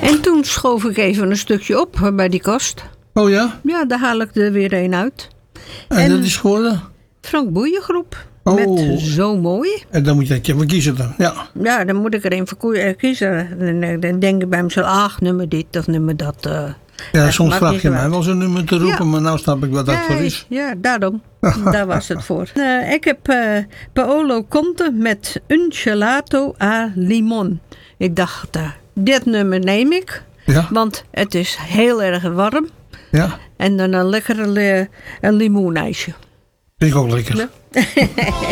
En toen schoof ik even een stukje op bij die kast. Oh ja? Ja, daar haal ik er weer een uit. En dat is geworden? Frank Boeiengroep. Oh. Met Zo Mooi. En dan moet je een keer voor kiezen dan. Ja. Ja, dan moet ik er een voor kiezen. Dan denk ik bij mezelf, nummer dit of nummer dat. Ja, soms maakt vraag niet je zo mij uit. wel zo'n nummer te roepen, Ja. maar nou snap ik wat dat voor is. Ja, daarom. Daar was het voor. Ik heb Paolo Conte met Un Gelato a Limon. Ik dacht, dit nummer neem ik. Ja. Want het is heel erg warm. Ja, En dan een lekkere limoenijsje. vind ik ook lekker. Ja.